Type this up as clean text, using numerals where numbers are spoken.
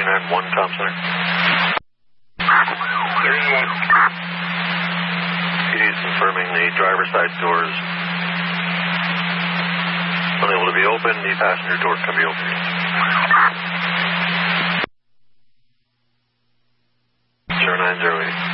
391, Tom Center. 31. PD is confirming the driver's side doors unable to be open. The passenger door can be opened. 0908.